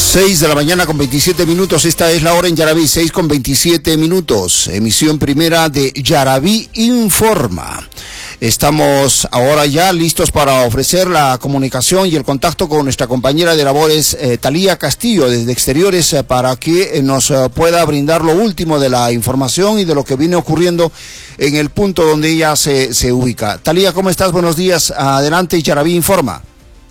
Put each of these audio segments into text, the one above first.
6 de la mañana con 27 minutos, esta es la hora en Yaraví, 6 con 27 minutos, emisión primera de Yaraví Informa. Estamos ahora ya listos para ofrecer la comunicación y el contacto con nuestra compañera de labores, Talía Castillo, desde Exteriores, para que nos pueda brindar lo último de la información y de lo que viene ocurriendo en el punto donde ella se ubica. Talía, ¿cómo estás? Buenos días, adelante, Yaraví Informa.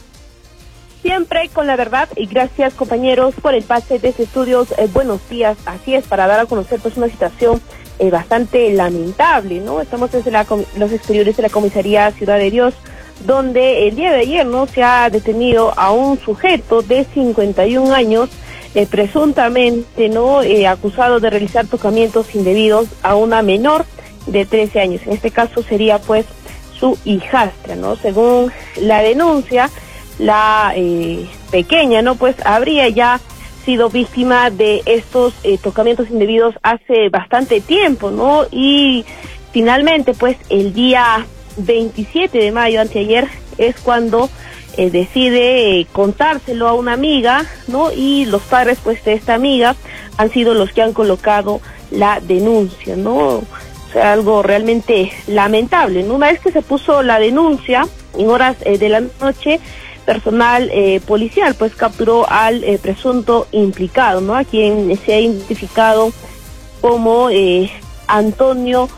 Siempre con la verdad y gracias, compañeros, por el pase de estudios. Buenos días. Así es, para dar a conocer pues una situación bastante lamentable, ¿no? Estamos desde los exteriores de la comisaría Ciudad de Dios, donde el día de ayer no se ha detenido a un sujeto de 51 años, presuntamente no acusado de realizar tocamientos indebidos a una menor de 13 años. En este caso sería pues su hijastra, ¿no? Según la denuncia, la pequeña, ¿no? Pues habría ya sido víctima de estos tocamientos indebidos hace bastante tiempo, ¿no? Y finalmente, pues, el día 27 de mayo, anteayer, es cuando decide contárselo a una amiga, ¿no? Y los padres, pues, de esta amiga han sido los que han colocado la denuncia, ¿no? O sea, algo realmente lamentable, ¿no? Una vez que se puso la denuncia, en horas de la noche, personal policial pues capturó al presunto implicado, ¿no? A quien se ha identificado como Antonio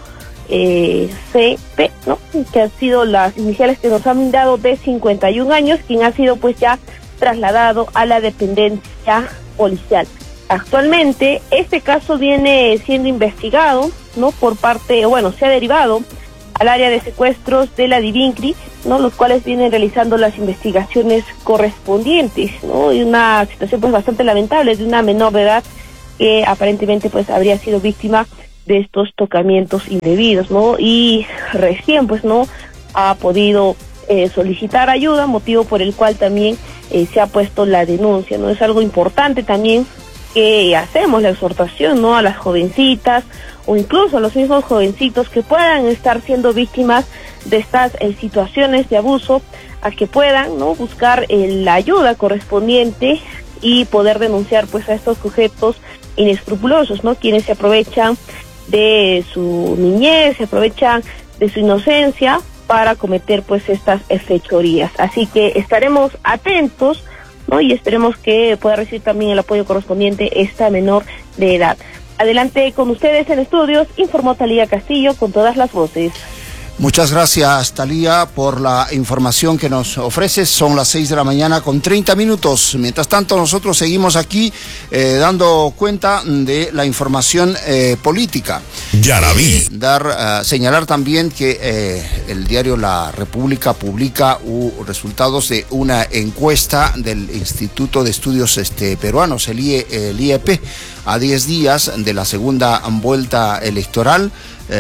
CP, ¿no? Que han sido las iniciales que nos han dado, de 51 años, quien ha sido pues ya trasladado a la dependencia policial. Actualmente este caso viene siendo investigado, ¿no? Por parte, bueno, se ha derivado al área de secuestros de la DIVINCRI, ¿no? Los cuales vienen realizando las investigaciones correspondientes, ¿no? Y una situación pues bastante lamentable de una menor de edad que aparentemente pues habría sido víctima de estos tocamientos indebidos, ¿no? Y recién pues no ha podido solicitar ayuda, motivo por el cual también se ha puesto la denuncia, ¿no? Es algo importante también que hacemos la exhortación, ¿no? A las jovencitas o incluso a los mismos jovencitos que puedan estar siendo víctimas de estas situaciones de abuso, a que puedan, ¿no? Buscar la ayuda correspondiente y poder denunciar pues a estos sujetos inescrupulosos, ¿no? Quienes se aprovechan de su niñez, se aprovechan de su inocencia para cometer pues estas fechorías. Así que estaremos atentos, ¿no? Y esperemos que pueda recibir también el apoyo correspondiente esta menor de edad. Adelante con ustedes en estudios, informó Talía Castillo con todas las voces. Muchas gracias, Talía, por la información que nos ofreces. Son las 6 de la mañana con 30 minutos. Mientras tanto, nosotros seguimos aquí dando cuenta de la información política. Yaraví. Señalar también que el diario La República publica resultados de una encuesta del Instituto de Estudios Peruanos, el IEP, a 10 días de la segunda vuelta electoral.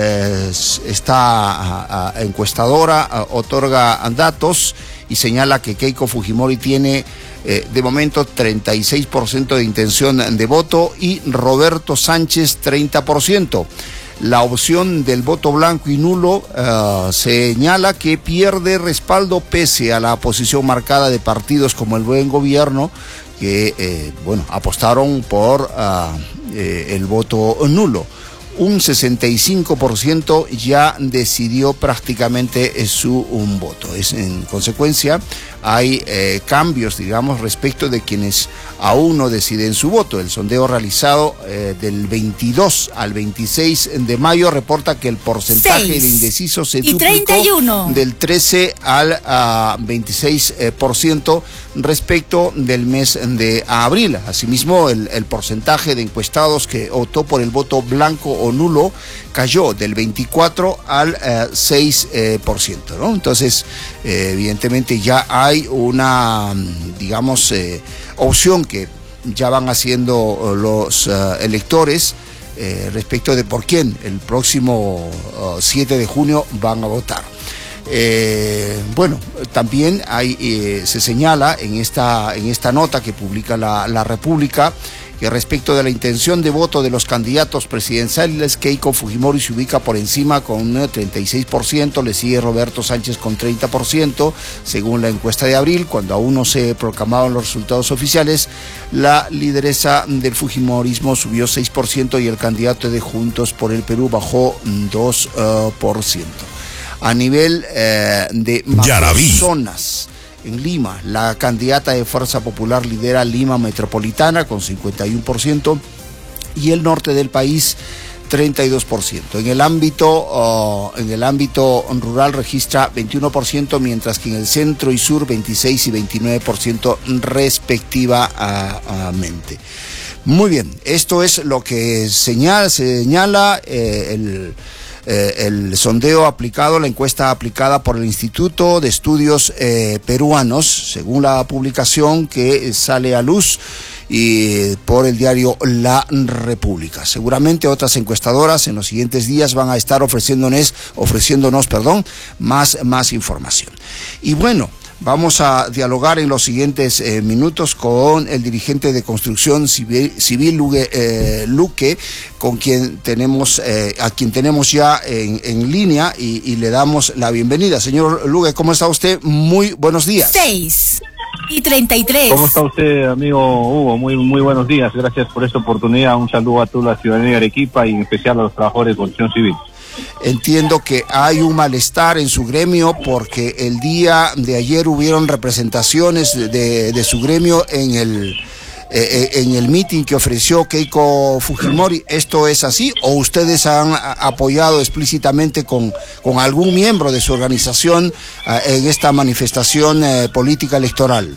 Esta encuestadora otorga datos y señala que Keiko Fujimori tiene de momento 36% de intención de voto y Roberto Sánchez 30%. La opción del voto blanco y nulo señala que pierde respaldo pese a la posición marcada de partidos como el Buen Gobierno, que apostaron por el voto nulo. Un 65% ya decidió prácticamente un voto. En consecuencia, hay cambios, digamos, respecto de quienes aún no deciden su voto. El sondeo realizado del 22 al 26 de mayo reporta que el porcentaje de indecisos se duplicó del 13 al 26% respecto del mes de abril. Asimismo, el porcentaje de encuestados que optó por el voto blanco o nulo cayó del 24 al 6%, ¿no? Entonces, evidentemente ya hay una, digamos, opción que ya van haciendo los electores respecto de por quién el próximo 7 de junio van a votar. También se señala en esta nota que publica la República que respecto de la intención de voto de los candidatos presidenciales, Keiko Fujimori se ubica por encima con un 36%, le sigue Roberto Sánchez con 30%, según la encuesta de abril, cuando aún no se proclamaban los resultados oficiales. La lideresa del Fujimorismo subió 6% y el candidato de Juntos por el Perú bajó 2%. A nivel de zonas, en Lima, la candidata de Fuerza Popular lidera Lima Metropolitana con 51% y el norte del país 32%. En el ámbito rural registra 21%, mientras que en el centro y sur 26 y 29% respectivamente. Muy bien, esto es lo que señala el sondeo aplicado, la encuesta aplicada por el Instituto de Estudios Peruanos, según la publicación que sale a luz y por el diario La República. Seguramente otras encuestadoras en los siguientes días van a estar ofreciéndonos más información. Y bueno, vamos a dialogar en los siguientes minutos con el dirigente de Construcción Civil Luque, con quien tenemos, a quien tenemos ya en línea y le damos la bienvenida. Señor Luque, ¿cómo está usted? Muy buenos días. 6:33. ¿Cómo está usted, amigo Hugo? Muy buenos días. Gracias por esta oportunidad. Un saludo a toda la ciudadanía de Arequipa y en especial a los trabajadores de construcción civil. Entiendo que hay un malestar en su gremio porque el día de ayer hubieron representaciones de su gremio en el meeting que ofreció Keiko Fujimori. ¿Esto es así o ustedes han apoyado explícitamente con algún miembro de su organización en esta manifestación política electoral?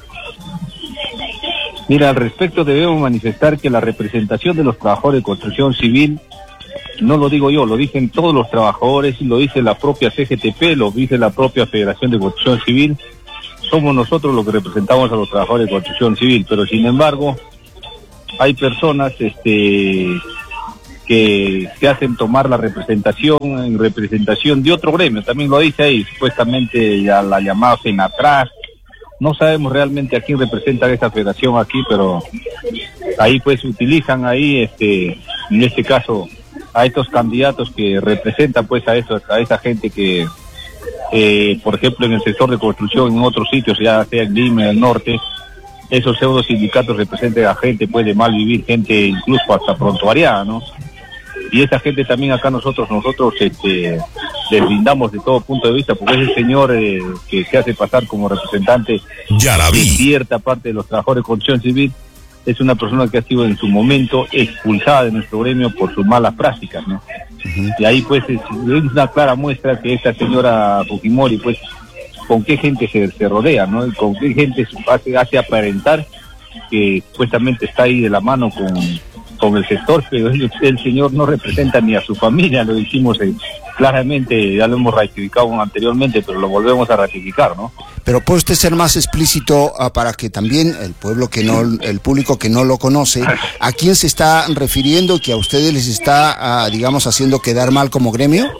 Mira, al respecto debemos manifestar que la representación de los trabajadores de construcción civil, no lo digo yo, lo dicen todos los trabajadores, lo dice la propia CGTP, lo dice la propia Federación de Construcción Civil. Somos nosotros los que representamos a los trabajadores de construcción civil, pero sin embargo hay personas que se hacen tomar la representación en representación de otro gremio, también lo dice ahí, supuestamente ya la llamada FENATRAS. No sabemos realmente a quién representa esa federación aquí, pero ahí pues utilizan ahí en este caso a estos candidatos que representan pues a esa gente que por ejemplo en el sector de construcción en otros sitios, ya sea en Lima, en el norte, esos pseudo sindicatos representan a gente pues de mal vivir, gente incluso hasta prontuariada, ¿no? Y esa gente también acá nosotros les brindamos de todo punto de vista, porque ese señor que se hace pasar como representante de cierta parte de los trabajadores de construcción civil es una persona que ha sido en su momento expulsada de nuestro gremio por sus malas prácticas, ¿no? Uh-huh. Y ahí pues es una clara muestra que esta señora Fujimori pues con qué gente se rodea, ¿no? Y con qué gente hace aparentar que supuestamente está ahí de la mano con el sector, pero el señor no representa ni a su familia, lo dijimos claramente, ya lo hemos ratificado anteriormente, pero lo volvemos a ratificar, ¿no? Pero puede usted ser más explícito para que también el público que no lo conoce, ¿a quién se está refiriendo que a ustedes les está, haciendo quedar mal como gremio?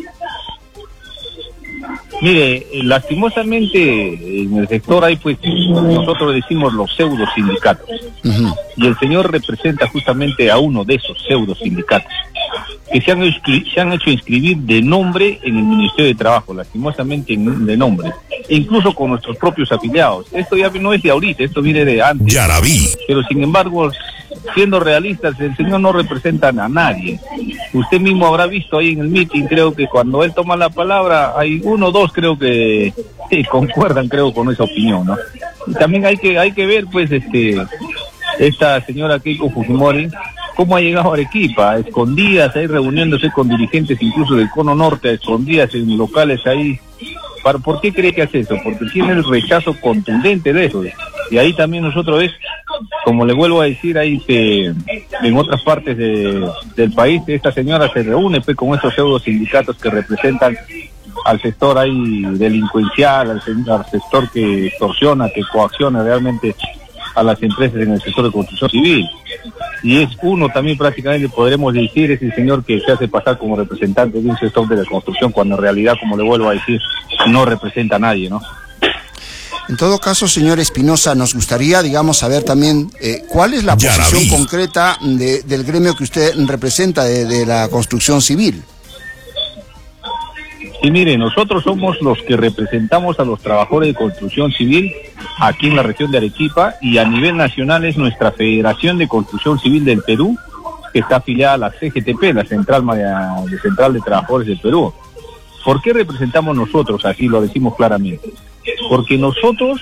Mire, lastimosamente en el sector hay pues, nosotros decimos los pseudo sindicatos. Uh-huh. Y el señor representa justamente a uno de esos pseudo sindicatos que se han hecho inscribir de nombre en el Ministerio de Trabajo, lastimosamente de nombre, incluso con nuestros propios afiliados. Esto ya no es de ahorita, esto viene de antes. Ya la vi. Pero sin embargo, siendo realistas, el señor no representa a nadie. Usted mismo habrá visto ahí en el meeting, creo que cuando él toma la palabra, hay uno o dos creo que concuerdan, creo, con esa opinión, ¿no? Y también hay que ver, pues, esta señora Keiko Fujimori, cómo ha llegado a Arequipa, a escondidas, ahí reuniéndose con dirigentes incluso del Cono Norte, a escondidas en locales ahí. ¿Por qué cree que hace eso? Porque tiene el rechazo contundente de eso. Y ahí también nosotros como le vuelvo a decir, ahí en otras partes del país, esta señora se reúne pues con estos pseudo sindicatos que representan al sector ahí delincuencial, al sector que extorsiona, que coacciona realmente a las empresas en el sector de construcción civil. Y es uno también prácticamente, podremos decir, es el señor que se hace pasar como representante de un sector de la construcción, cuando en realidad, como le vuelvo a decir, no representa a nadie, ¿no? En todo caso, señor Espinosa, nos gustaría, digamos, saber también cuál es la posición concreta del gremio que usted representa, de la construcción civil. Sí, mire, nosotros somos los que representamos a los trabajadores de construcción civil aquí en la región de Arequipa, y a nivel nacional es nuestra Federación de Construcción Civil del Perú, que está afiliada a la CGTP, la Central de Trabajadores del Perú. ¿Por qué representamos nosotros? Así lo decimos claramente. Porque nosotros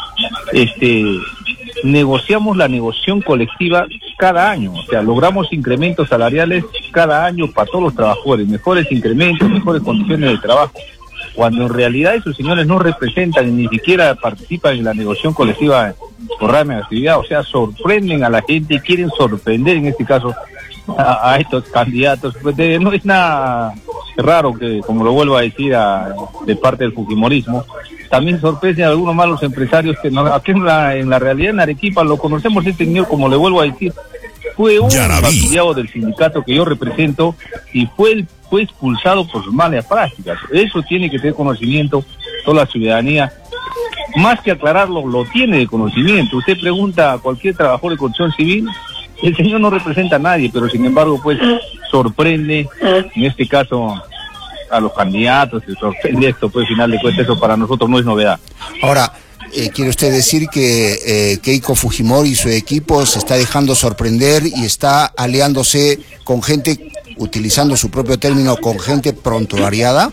negociamos la negociación colectiva cada año, o sea, logramos incrementos salariales cada año para todos los trabajadores, mejores incrementos, mejores condiciones de trabajo, cuando en realidad esos señores no representan, ni siquiera participan en la negociación colectiva por rama de actividad, o sea, sorprenden a la gente y quieren sorprender en este caso a estos candidatos. Pues no es nada raro que, como lo vuelvo a decir, de parte del fujimorismo, también sorprenden a algunos malos empresarios que aquí en la realidad en Arequipa lo conocemos. Este señor, como le vuelvo a decir, fue un afiliado del sindicato que yo represento y fue expulsado por sus malas prácticas. Eso tiene que tener conocimiento toda la ciudadanía. Más que aclararlo, lo tiene de conocimiento. Usted pregunta a cualquier trabajador de construcción civil, el señor no representa a nadie, pero sin embargo, pues, sorprende, en este caso, a los candidatos, se sorprende esto, pues, al final de cuentas, eso para nosotros no es novedad. Ahora, ¿quiere usted decir que Keiko Fujimori y su equipo se está dejando sorprender y está aliándose con gente, utilizando su propio término, con gente prontuariada?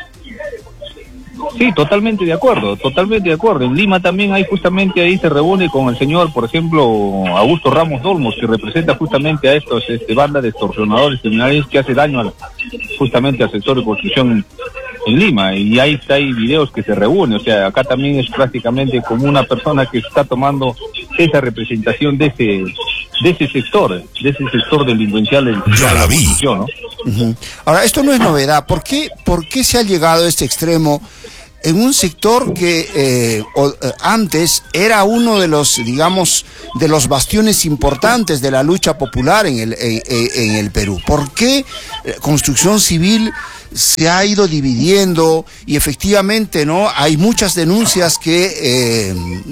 Sí, totalmente de acuerdo, totalmente de acuerdo. En Lima también justamente ahí se reúne con el señor, por ejemplo, Augusto Ramos Dolmos, que representa justamente a estos banda de extorsionadores criminales que hace daño justamente al sector de construcción en Lima, y ahí hay videos que se reúnen. O sea, acá también es prácticamente como una persona que está tomando esa representación de ese sector delincuencial de la construcción, ¿no? Uh-huh. Ahora, esto no es novedad. ¿Por qué se ha llegado a este extremo en un sector que antes era uno de los, digamos, de los bastiones importantes de la lucha popular en el Perú? ¿Por qué construcción civil se ha ido dividiendo? Y efectivamente, ¿no?, hay muchas denuncias que,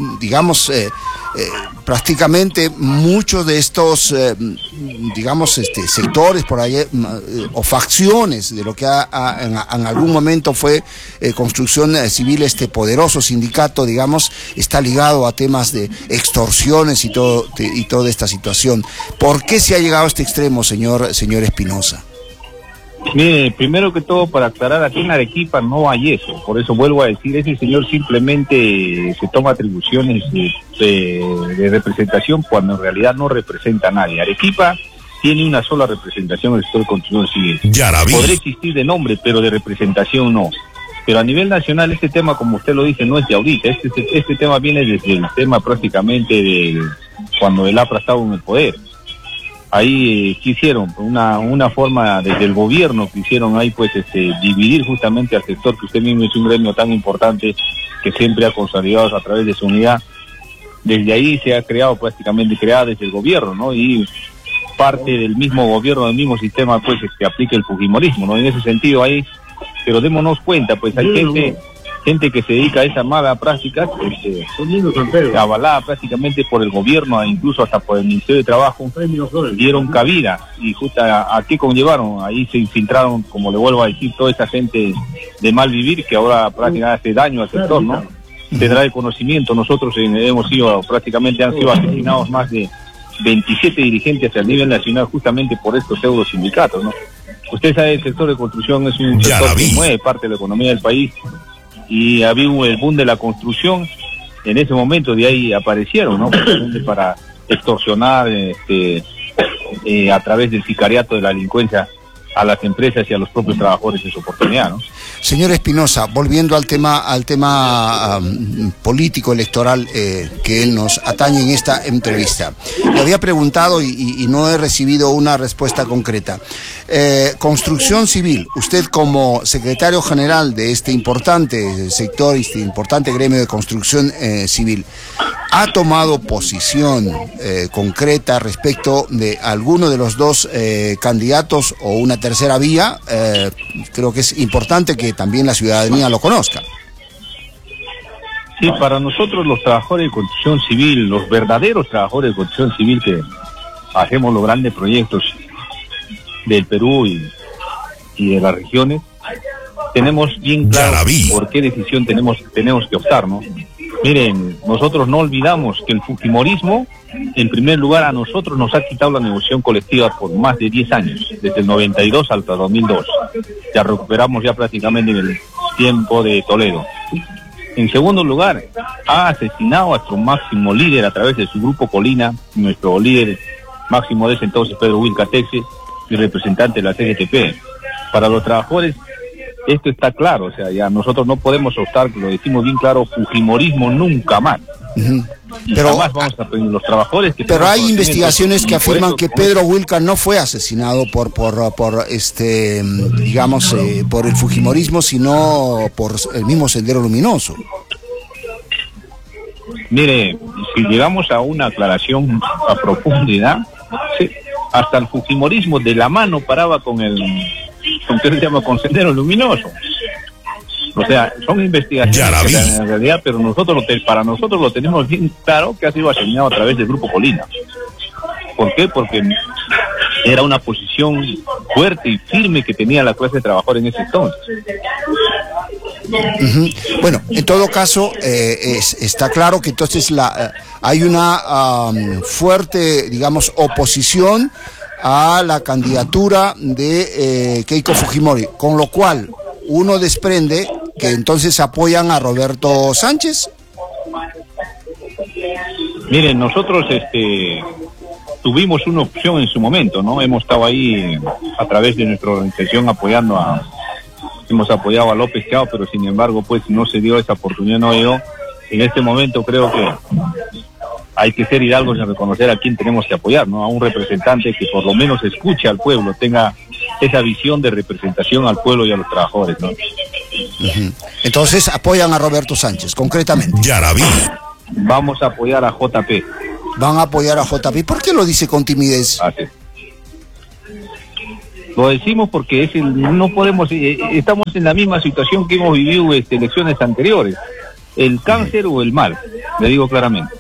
prácticamente muchos de estos, sectores por ahí, o facciones de lo que en algún momento fue construcción civil, poderoso sindicato, digamos, está ligado a temas de extorsiones y toda esta situación. ¿Por qué se ha llegado a este extremo, señor Espinosa? Mire, primero que todo, para aclarar, aquí en Arequipa no hay eso. Por eso vuelvo a decir, ese señor simplemente se toma atribuciones de representación cuando en realidad no representa a nadie. Arequipa tiene una sola representación en el sector de construcción civil. Podría existir de nombre, pero de representación no. Pero a nivel nacional este tema, como usted lo dice, no es de ahorita. Este tema viene desde el tema prácticamente de cuando el APRA estaba en el poder. Ahí quisieron una forma desde el gobierno, quisieron ahí pues dividir justamente al sector, que usted mismo es un gremio tan importante que siempre ha consolidado a través de su unidad. Desde ahí se ha creado desde el gobierno, ¿no? Y parte del mismo gobierno, del mismo sistema, pues aplica el fujimorismo, ¿no? En ese sentido ahí, pero démonos cuenta, pues hay gente que se dedica a esas malas prácticas, avalada prácticamente por el gobierno, incluso hasta por el Ministerio de Trabajo, dieron cabida. Y justo a qué conllevaron, ahí se infiltraron, como le vuelvo a decir, toda esa gente de mal vivir que ahora prácticamente hace daño al sector, ¿no? Tendrá el conocimiento, nosotros han sido asesinados más de 27 dirigentes a nivel nacional justamente por estos pseudo sindicatos, ¿no? Usted sabe, el sector de construcción es un sector que mueve parte de la economía del país, y había el boom de la construcción. En ese momento de ahí aparecieron, ¿no?, para extorsionar a través del sicariato de la delincuencia a las empresas y a los propios trabajadores de su oportunidad, ¿no? Señor Espinosa, volviendo al tema político electoral que nos atañe en esta entrevista, le había preguntado y no he recibido una respuesta concreta. Construcción civil, usted como secretario general de este importante sector, este importante gremio de construcción civil, ¿ha tomado posición concreta respecto de alguno de los dos candidatos o una tercera vía? Creo que es importante que también la ciudadanía lo conozca. Sí, para nosotros los trabajadores de construcción civil, los verdaderos trabajadores de construcción civil que hacemos los grandes proyectos del Perú y de las regiones, tenemos bien claro por qué decisión tenemos que optar, ¿no? Miren, nosotros no olvidamos que el fujimorismo, en primer lugar, a nosotros nos ha quitado la negociación colectiva por más de 10 años, desde el 92 hasta el 2002. Ya recuperamos ya prácticamente en el tiempo de Toledo. En segundo lugar, ha asesinado a nuestro máximo líder a través de su grupo Colina, nuestro líder máximo de ese entonces, Pedro Wilcatexe, y representante de la CGTP. Para los trabajadores, esto está claro, o sea, ya nosotros no podemos optar, lo decimos bien claro, fujimorismo nunca más. Pero jamás vamos a pedir los trabajadores que... Pero hay investigaciones que afirman que Pedro Wilca no fue asesinado por por el fujimorismo, sino por el mismo Sendero Luminoso. Mire, si llegamos a una aclaración a profundidad, sí, hasta el fujimorismo de la mano paraba con con Sendero Luminoso. O sea, son investigaciones en realidad, pero para nosotros lo tenemos bien claro que ha sido asesinado a través del Grupo Colina. ¿Por qué? Porque era una posición fuerte y firme que tenía la clase trabajadora en ese entonces. Bueno, en todo caso, está claro que entonces hay una fuerte, digamos, oposición a la candidatura de Keiko Fujimori, con lo cual uno desprende que entonces apoyan a Roberto Sánchez. Miren, nosotros tuvimos una opción en su momento, ¿no? Hemos estado ahí a través de nuestra organización hemos apoyado a López Chao, pero sin embargo pues no se dio esa oportunidad, no dio. En este momento creo que hay que ser hidalgos y reconocer a quién tenemos que apoyar, ¿no? A un representante que por lo menos escuche al pueblo, tenga esa visión de representación al pueblo y a los trabajadores, ¿no? Entonces apoyan a Roberto Sánchez, concretamente. Ya la vi. Vamos a apoyar a JP. Van a apoyar a JP. ¿Por qué lo dice con timidez? Así. Lo decimos porque no podemos, estamos en la misma situación que hemos vivido elecciones anteriores. El cáncer o el mal, le digo claramente.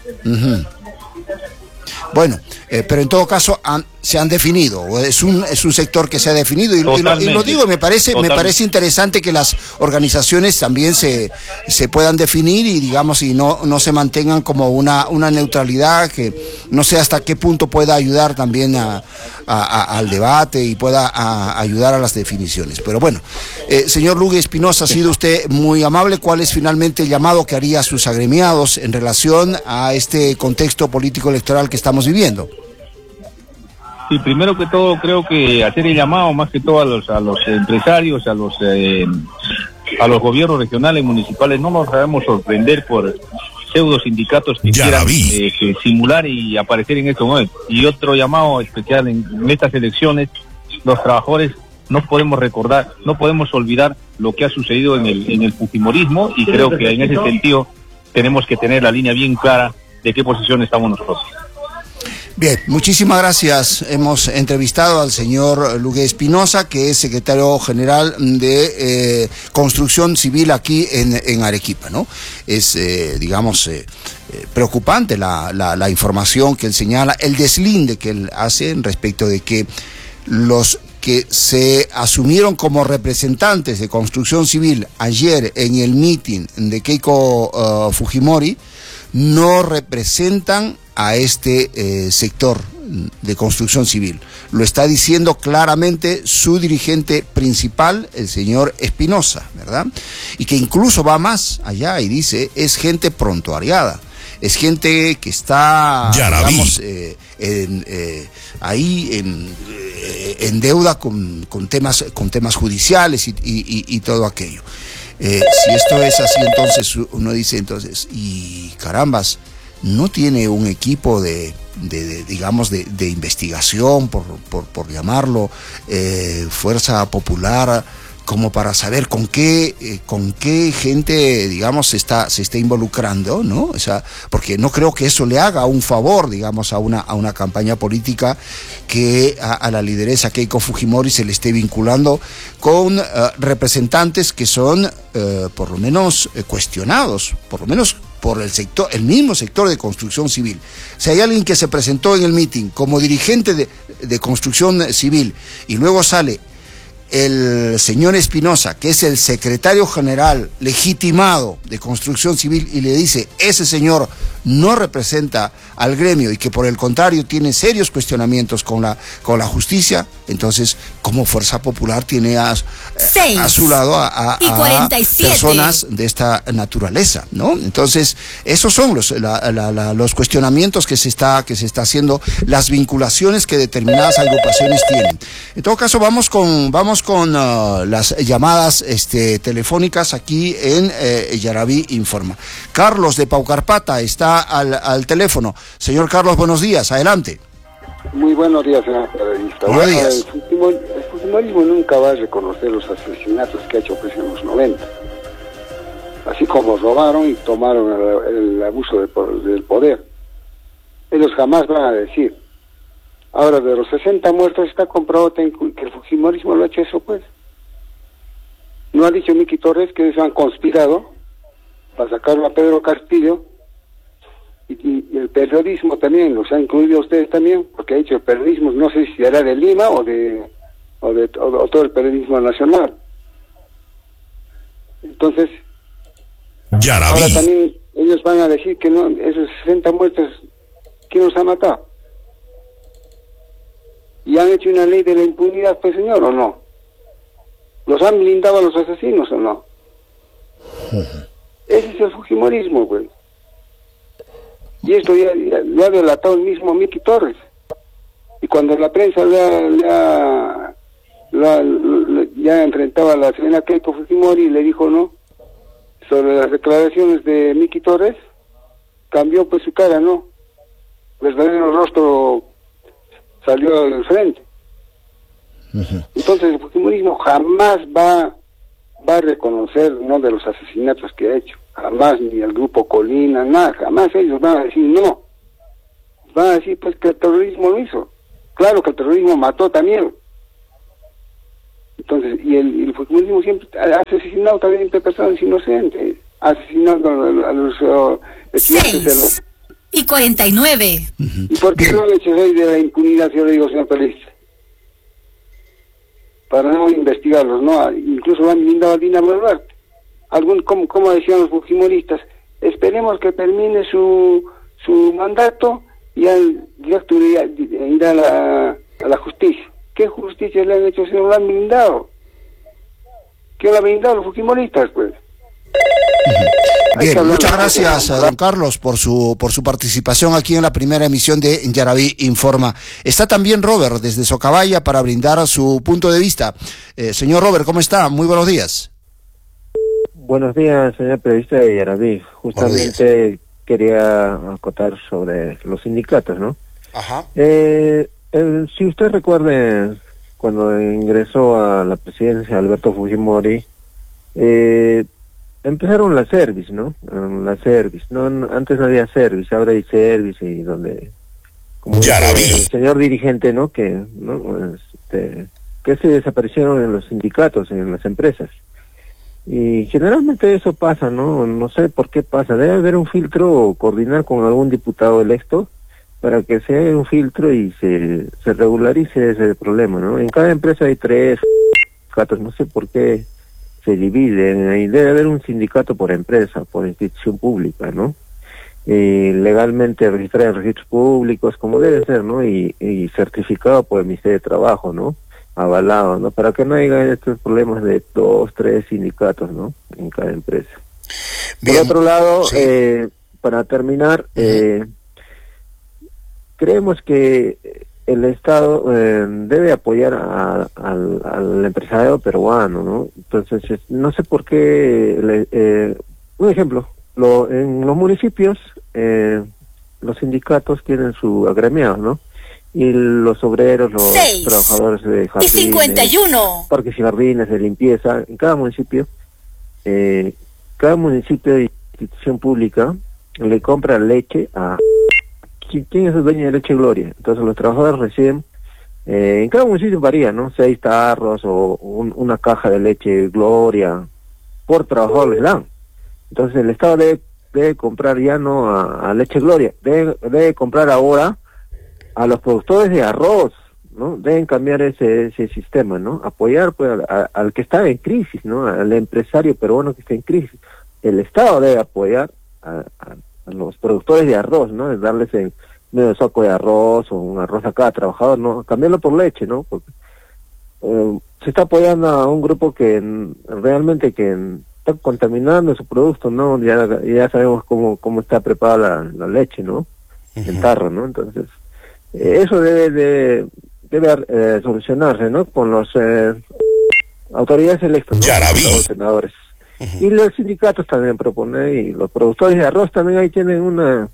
Bueno, pero en todo caso se han definido, es un sector que se ha definido y lo digo, me parece interesante que las organizaciones también se puedan definir y digamos y no se mantengan como una neutralidad que no sé hasta qué punto pueda ayudar también al debate y pueda ayudar a las definiciones. Pero bueno, señor Lugue Espinosa, ha sido usted muy amable. ¿Cuál es finalmente el llamado que haría a sus agremiados en relación a este contexto político electoral que estamos viviendo? Sí, primero que todo creo que hacer el llamado más que todo a los empresarios, a los gobiernos regionales y municipales. No nos debemos sorprender por pseudo sindicatos que quieran simular y aparecer en estos momentos. Y otro llamado especial en estas elecciones, los trabajadores no podemos olvidar lo que ha sucedido en el fujimorismo, y creo que en ese sentido tenemos que tener la línea bien clara de qué posición estamos nosotros. Bien, muchísimas gracias. Hemos entrevistado al señor Lugue Espinosa, que es secretario general de Construcción Civil aquí en Arequipa, ¿no? Es, preocupante la información que él señala, el deslinde que él hace respecto de que los que se asumieron como representantes de Construcción Civil ayer en el meeting de Keiko Fujimori no representan a este sector de construcción civil. Lo está diciendo claramente su dirigente principal, el señor Espinosa, ¿verdad? Y que incluso va más allá y dice, es gente prontuariada, es gente que está, digamos, en deuda con temas judiciales y todo aquello. Si esto es así, entonces uno dice, y carambas, no tiene un equipo de investigación, por llamarlo, fuerza popular, como para saber con qué gente, digamos, se está involucrando, ¿no? O sea, porque no creo que eso le haga un favor, digamos, a una campaña política que a la lideresa Keiko Fujimori se le esté vinculando con representantes que son, por lo menos, cuestionados, por lo menos por el mismo sector de construcción civil. Si hay alguien que se presentó en el meeting como dirigente de construcción civil y luego sale el señor Espinosa, que es el secretario general legitimado de construcción civil, y le dice, ese señor no representa al gremio y que por el contrario tiene serios cuestionamientos con la justicia, entonces como Fuerza Popular tiene a su lado a personas de esta naturaleza, ¿no? Entonces esos son los cuestionamientos que se está haciendo, las vinculaciones que determinadas agrupaciones tienen. En todo caso, vamos con las llamadas telefónicas aquí en Yaraví Informa. Carlos de Paucarpata está al teléfono. Señor Carlos, buenos días, adelante. Muy buenos días, señor periodista. Buenos días. El fujimorismo nunca va a reconocer los asesinatos que ha hecho pues, en los 90. Así como robaron y tomaron el abuso del poder. Ellos jamás van a decir. Ahora, de los 60 muertos está comprobado que el fujimorismo lo ha hecho eso, pues. No ha dicho Miki Torres que ellos han conspirado para sacarlo a Pedro Castillo, y el periodismo también, los ha incluido ustedes también, porque ha dicho el periodismo, no sé si será de Lima o todo el periodismo nacional. Entonces, ahora también ellos van a decir que no, esos 60 muertos, ¿quién los ha matado? ¿Y han hecho una ley de la impunidad, pues, señor, o no? ¿Los han blindado a los asesinos o no? Ese es el fujimorismo, pues. Y esto ya lo ha delatado el mismo Miki Torres. Y cuando la prensa ya enfrentaba a la señora Keiko Fujimori y le dijo no, sobre las declaraciones de Miki Torres, cambió pues su cara, ¿no? El verdadero rostro salió al frente. Entonces el fujimorismo jamás va a reconocer uno de los asesinatos que ha hecho, jamás, ni el grupo Colina, nada, jamás ellos van a decir no, van a decir pues que el terrorismo lo hizo, claro que el terrorismo mató también. Entonces, y el fujimorismo siempre ha asesinado también a personas inocentes, ha asesinado a los estudiantes de los... 6:49. ¿Y por qué no han hecho ley de la impunidad, yo le digo, señor periodista? Para no investigarlos, ¿no? Incluso han blindado a Dina Boluarte. Como decían los fujimoristas, esperemos que termine su mandato y al directo irá a la justicia. ¿Qué justicia le han hecho si no lo han blindado? ¿Qué lo han blindado los fujimoristas, pues? Bien, muchas gracias, don Carlos, por su participación aquí en la primera emisión de Yaraví Informa. Está también Robert desde Socabaya para brindar su punto de vista. Señor Robert, ¿cómo está? Muy buenos días. Buenos días, señor periodista de Yaraví. Justamente quería acotar sobre los sindicatos, ¿no? Ajá. Si usted recuerde, cuando ingresó a la presidencia Alberto Fujimori, empezaron la service, ¿no? Antes no había service, ahora hay service, y donde, como el señor dirigente, ¿no? Que se desaparecieron en los sindicatos, en las empresas. Y generalmente eso pasa, ¿no? No sé por qué pasa. Debe haber un filtro o coordinar con algún diputado electo para que se haga un filtro y se regularice ese problema, ¿no? En cada empresa hay 3 sindicatos, no sé por qué se dividen, y debe haber un sindicato por empresa, por institución pública, ¿no? Legalmente registrado en registros públicos, como debe ser, ¿no? Y certificado por el Ministerio de Trabajo, ¿no? Avalado, ¿no? Para que no haya estos problemas de 2, 3 sindicatos, ¿no? En cada empresa. Bien. Por otro lado, sí. Para terminar, creemos que el Estado debe apoyar al empresario peruano, ¿no? Entonces, no sé por qué, un ejemplo, en los municipios, los sindicatos tienen su agremiado, ¿no? y los obreros, los trabajadores de jardines, 51. parques y jardines de limpieza, en cada municipio y institución pública le compra leche a... ¿Quién es el dueño de Leche Gloria? Entonces los trabajadores reciben, en cada municipio varía, ¿no? 6 tarros o una caja de Leche Gloria, por trabajador les dan. Entonces el Estado debe comprar ya no a Leche Gloria, debe comprar ahora a los productores de arroz, ¿no? Deben cambiar ese sistema, ¿no? Apoyar pues al que está en crisis, ¿no? Al empresario peruano que está en crisis. El Estado debe apoyar a los productores de arroz, ¿no? De darles en medio saco de arroz o un arroz a cada trabajador, ¿no? Cambiarlo por leche, ¿no? Porque se está apoyando a un grupo que realmente está contaminando su producto, ¿no? Ya sabemos cómo está preparada la leche, ¿no? En tarro, ¿no? Entonces, eso debe solucionarse, ¿no? Con los autoridades electas, ¿no? Los senadores. Y los sindicatos también proponen, y los productores de arroz también ahí tienen una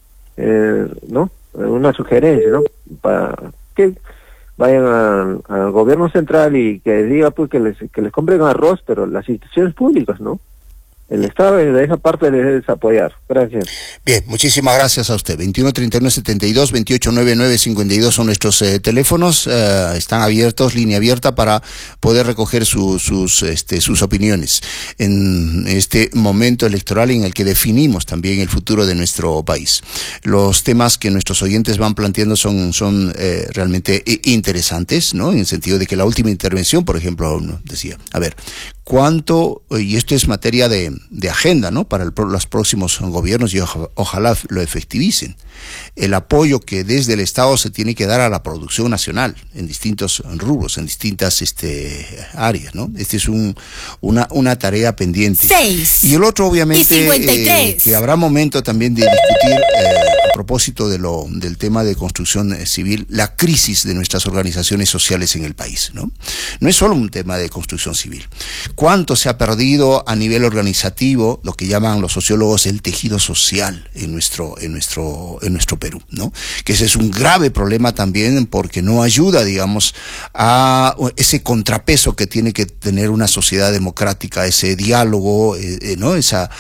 sugerencia, ¿no? Para que vayan al gobierno central y que diga pues que les compren arroz, pero las instituciones públicas, ¿no? El Estado de esa parte les debe apoyar. Gracias. Bien, muchísimas gracias a usted. 21-39-72, 28-99-52 son nuestros teléfonos. Están abiertos, línea abierta para poder recoger sus opiniones en este momento electoral en el que definimos también el futuro de nuestro país. Los temas que nuestros oyentes van planteando son realmente interesantes, ¿no? En el sentido de que la última intervención, por ejemplo, decía, a ver, ¿cuánto, y esto es materia de agenda, ¿no? Para los próximos gobiernos, y ojalá lo efectivicen, el apoyo que desde el Estado se tiene que dar a la producción nacional en distintos rubros, en distintas áreas, ¿no? Este es una tarea pendiente. 6. Y el otro, obviamente, y 53. Que habrá momento también de discutir a propósito del tema de construcción civil, la crisis de nuestras organizaciones sociales en el país, ¿no? No es solo un tema de construcción civil. ¿Cuánto se ha perdido a nivel organizativo, lo que llaman los sociólogos el tejido social en nuestro Perú, ¿no? Que ese es un grave problema también, porque no ayuda, digamos, a ese contrapeso que tiene que tener una sociedad democrática, ese diálogo, ¿no?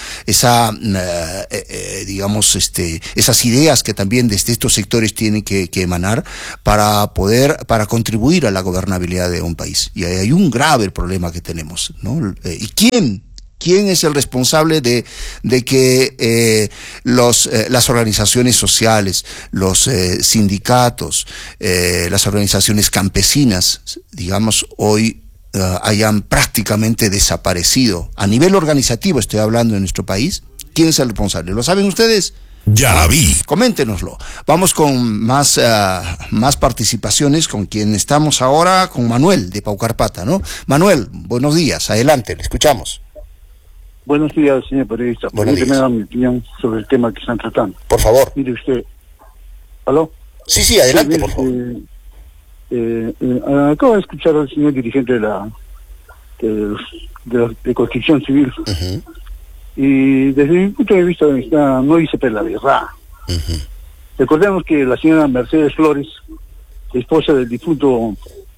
Digamos, esas ideas que también desde estos sectores tienen que emanar para contribuir a la gobernabilidad de un país. Y hay un grave problema que tenemos, ¿no? ¿Y quién es el responsable de que las organizaciones sociales, los sindicatos, las organizaciones campesinas, digamos, hoy hayan prácticamente desaparecido? A nivel organizativo estoy hablando en nuestro país. ¿Quién es el responsable? ¿Lo saben ustedes? Ya la vi. Coméntenoslo. Vamos con más participaciones, con quien estamos ahora, con Manuel de Paucarpata, ¿no? Manuel, buenos días, adelante, le escuchamos. Buenos días, señor periodista. Permíteme dar mi opinión sobre el tema que están tratando. Por favor. Mire usted. ¿Aló? Sí, adelante, por favor. Acabo de escuchar al señor dirigente de construcción civil. Uh-huh. Y desde mi punto de vista no dice pues la verdad. Uh-huh. Recordemos que la señora Mercedes Flores, esposa del difunto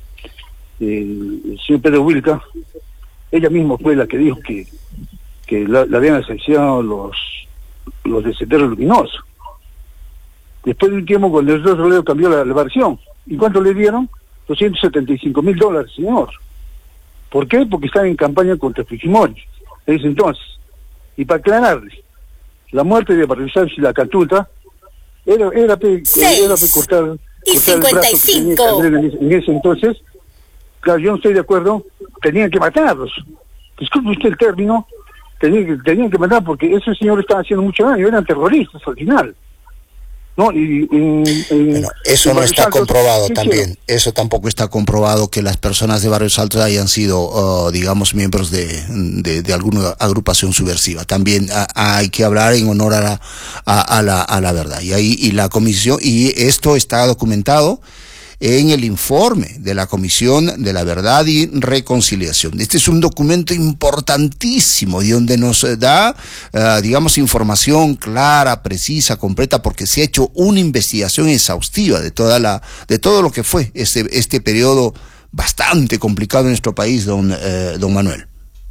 señor Pedro Wilca, ella misma fue la que dijo que la habían asesinado los de Sendero Luminoso. Después de un tiempo, cuando el Roleo cambió la versión. ¿Y cuánto le dieron? $275,000, señor. ¿Por qué? Porque están en campaña contra Fujimori desde entonces. Y para aclararle, la muerte de Barrio Sánchez y la Catuta era cortar y 55 el brazo en ese entonces. Claro, yo no estoy de acuerdo, tenían que matarlos. Disculpe usted el término, tenían que matar porque esos señores estaban haciendo mucho daño, eran terroristas al final. ¿No? Bueno, eso no está comprobado también. Eso tampoco está comprobado, que las personas de Barrios Altos hayan sido, digamos, miembros de alguna agrupación subversiva. También hay que hablar en honor a la verdad. Y la comisión, y esto está documentado en el informe de la Comisión de la Verdad y Reconciliación. Este es un documento importantísimo y donde nos da, digamos, información clara, precisa, completa, porque se ha hecho una investigación exhaustiva de todo lo que fue este periodo bastante complicado en nuestro país, don Manuel.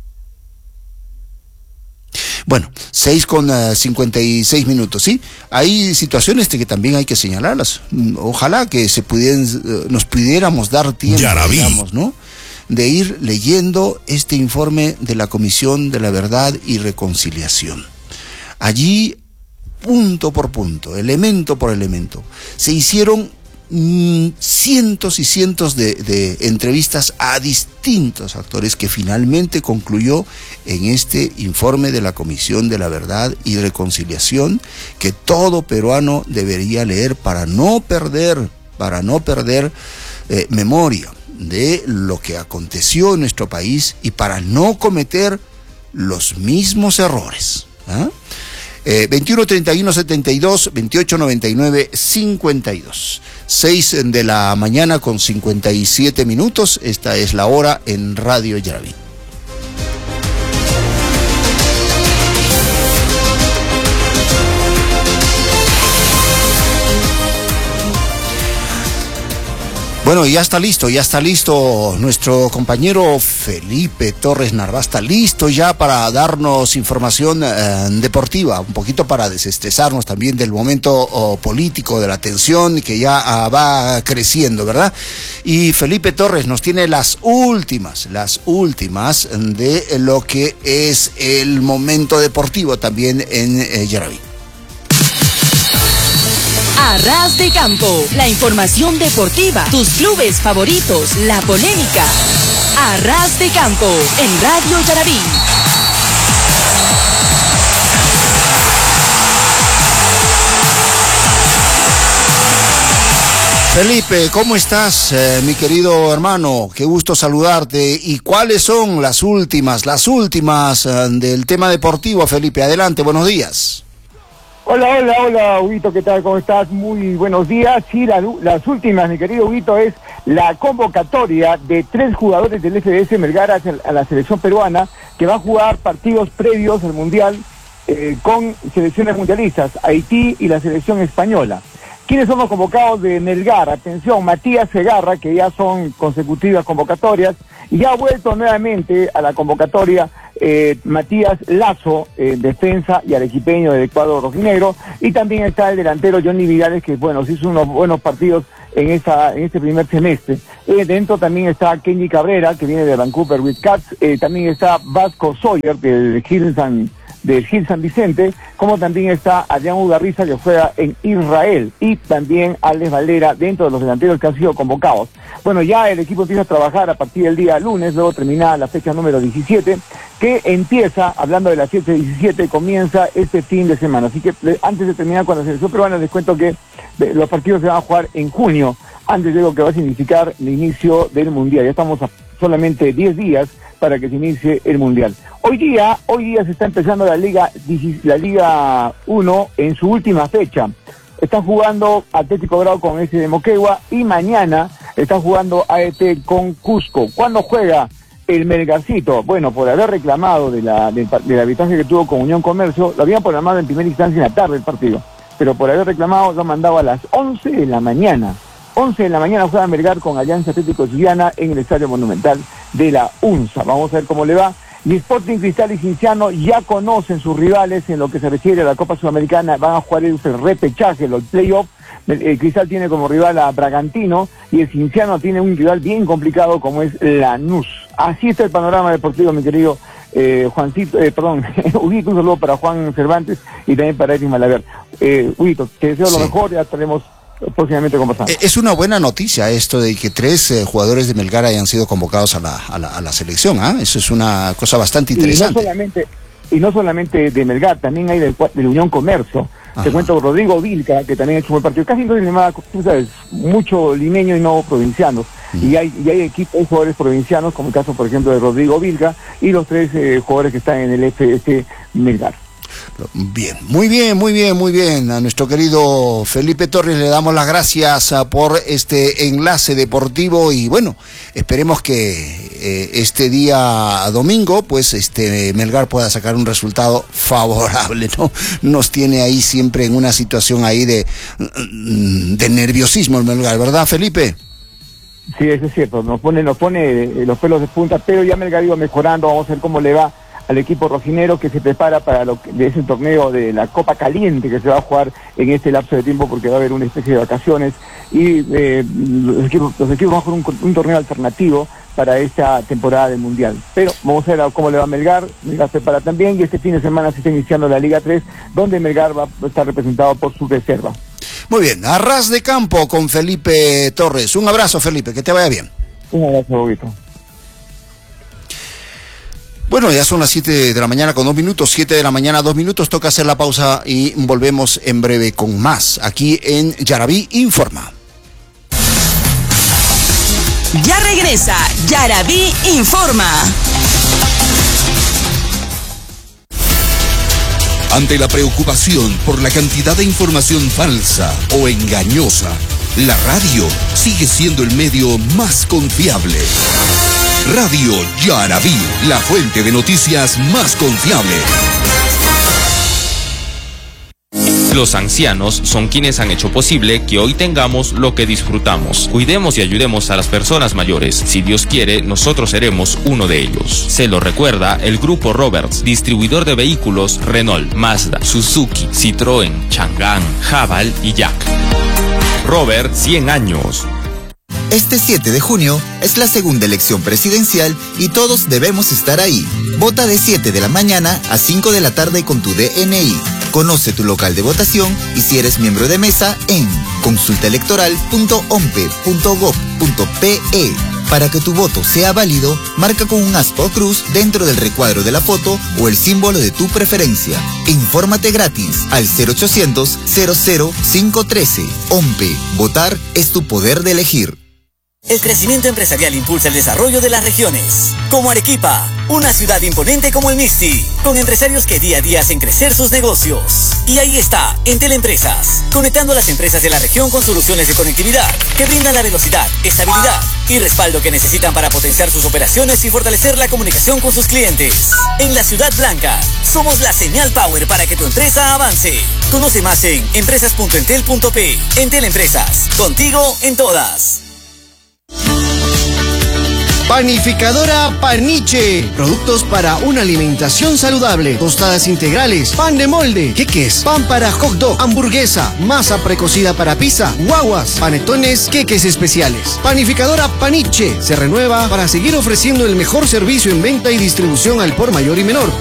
Bueno, 6:56, ¿sí? Hay situaciones que también hay que señalarlas. Ojalá que nos pudiéramos dar tiempo, digamos, ¿no?, de ir leyendo este informe de la Comisión de la Verdad y Reconciliación. Allí, punto por punto, elemento por elemento, se hicieron cientos y cientos de entrevistas a distintos actores que finalmente concluyó en este informe de la Comisión de la Verdad y Reconciliación que todo peruano debería leer para no perder memoria de lo que aconteció en nuestro país y para no cometer los mismos errores. 21 31 72 28 99 52. 6 de la mañana con 57 minutos. Esta es la hora en Radio Yaraví. Bueno, ya está listo nuestro compañero Felipe Torres Narváez, está listo ya para darnos información deportiva, un poquito para desestresarnos también del momento político, de la tensión que ya va creciendo, ¿verdad? Y Felipe Torres nos tiene las últimas de lo que es el momento deportivo también en Yaraví. Arras de Campo, la información deportiva, tus clubes favoritos, la polémica. Arras de Campo, en Radio Yaraví. Felipe, ¿cómo estás, mi querido hermano? Qué gusto saludarte. ¿Y cuáles son las últimas del tema deportivo, Felipe? Adelante, buenos días. Hola, Huguito, ¿qué tal? ¿Cómo estás? Muy buenos días. Sí, las últimas, mi querido Huguito, es la convocatoria de 3 jugadores del FDS Melgar a la selección peruana que va a jugar partidos previos al Mundial con selecciones mundialistas, Haití y la selección española. ¿Quiénes son los convocados de Melgar? Atención, Matías Segarra, que ya son consecutivas convocatorias, y ya ha vuelto nuevamente a la convocatoria Matías Lazo, defensa y arequipeño del Ecuador rojinegro, y también está el delantero Johnny Vidales, que bueno, se hizo unos buenos partidos en este primer semestre. Dentro también está Kenny Cabrera, que viene de Vancouver Whitecaps, también está Vasco Sawyer, del Gil San Vicente, como también está Adrián Ugarriza, que juega en Israel, y también Alex Valera, dentro de los delanteros que han sido convocados. Bueno, ya el equipo empieza a trabajar a partir del día lunes, luego termina la fecha número 17, que empieza, hablando de la 7-17, comienza este fin de semana. Así que antes de terminar con la selección peruana, les cuento que los partidos se van a jugar en junio, antes de lo que va a significar el inicio del Mundial. Ya estamos a solamente 10 días para que se inicie el Mundial. Hoy día se está empezando la Liga 1 en su última fecha. Están jugando Atlético Grau con S de Moquegua y mañana está jugando AET con Cusco. ¿Cuándo juega el Melgarcito? Bueno, por haber reclamado del arbitraje que tuvo con Unión Comercio, lo habían programado en primera instancia en la tarde el partido, pero por haber reclamado lo han mandado a las 11 de la mañana. 11 de la mañana juega Melgar con Alianza Atlético Zuliana en el Estadio Monumental de la UNSA. Vamos a ver cómo le va. Y Sporting Cristal y Cienciano ya conocen sus rivales en lo que se refiere a la Copa Sudamericana. Van a jugar el repechaje, los playoffs. El Cristal tiene como rival a Bragantino y el Cienciano tiene un rival bien complicado como es Lanús. Así está el panorama deportivo, mi querido Huguito. Un saludo para Juan Cervantes y también para Eric Malaver. Huguito, te deseo lo mejor, ya estaremos próximamente conversando. Es una buena noticia esto de que 3 jugadores de Melgar hayan sido convocados a la selección, ¿ah? Eso es una cosa bastante interesante. Y no solamente de Melgar, también hay de Unión Comercio. Ajá. Te cuento Rodrigo Vilca, que también ha hecho un buen partido. Casi no tiene nada, tú sabes, mucho limeño y no provincianos. Y hay jugadores provincianos, como el caso, por ejemplo, de Rodrigo Vilca, y los 3 jugadores que están en el FS Melgar. Bien, muy bien. A nuestro querido Felipe Torres le damos las gracias por este enlace deportivo y bueno, esperemos que este día domingo, pues Melgar pueda sacar un resultado favorable, ¿no? Nos tiene ahí siempre en una situación ahí de nerviosismo el Melgar, ¿verdad, Felipe? Sí, eso es cierto, nos pone los pelos de punta, pero ya Melgar iba mejorando, vamos a ver cómo le va al equipo rojinero que se prepara para ese torneo de la Copa Caliente que se va a jugar en este lapso de tiempo porque va a haber una especie de vacaciones y los equipos van a jugar un torneo alternativo para esta temporada del Mundial. Pero vamos a ver cómo le va a Melgar se prepara también y este fin de semana se está iniciando la Liga 3 donde Melgar va a estar representado por su reserva. Muy bien, a ras de campo con Felipe Torres. Un abrazo, Felipe, que te vaya bien. Un abrazo, Bobito. Bueno, ya son las 7 de la mañana con 2 minutos, 7 de la mañana 2 minutos, toca hacer la pausa y volvemos en breve con más, aquí en Yarabí Informa. Ya regresa Yarabí Informa. Ante la preocupación por la cantidad de información falsa o engañosa, la radio sigue siendo el medio más confiable. Radio Yarabí, la fuente de noticias más confiable. Los ancianos son quienes han hecho posible que hoy tengamos lo que disfrutamos. Cuidemos y ayudemos a las personas mayores. Si Dios quiere, nosotros seremos uno de ellos. Se lo recuerda el Grupo Roberts, distribuidor de vehículos Renault, Mazda, Suzuki, Citroën, Chang'an, Haval y Jack. Robert, 100 años. Este 7 de junio es la segunda elección presidencial y todos debemos estar ahí. Vota de 7 de la mañana a 5 de la tarde con tu DNI. Conoce tu local de votación y si eres miembro de mesa en consultaelectoral.ompe.gov.pe. Para que tu voto sea válido, marca con un aspa o cruz dentro del recuadro de la foto o el símbolo de tu preferencia. Infórmate gratis al 0800 00 513. OMPE. Votar es tu poder de elegir. El crecimiento empresarial impulsa el desarrollo de las regiones. Como Arequipa, una ciudad imponente como el Misti, con empresarios que día a día hacen crecer sus negocios. Y ahí está, Entel Empresas, conectando a las empresas de la región con soluciones de conectividad que brindan la velocidad, estabilidad y respaldo que necesitan para potenciar sus operaciones y fortalecer la comunicación con sus clientes. En la Ciudad Blanca, somos la señal power para que tu empresa avance. Conoce más en empresas.entel.pe. Entel Empresas, contigo en todas. Panificadora Paniche. Productos para una alimentación saludable. Tostadas integrales, pan de molde, queques, pan para hot dog, hamburguesa, masa precocida para pizza, guaguas, panetones, queques especiales. Panificadora Paniche se renueva para seguir ofreciendo el mejor servicio en venta y distribución al por mayor y menor.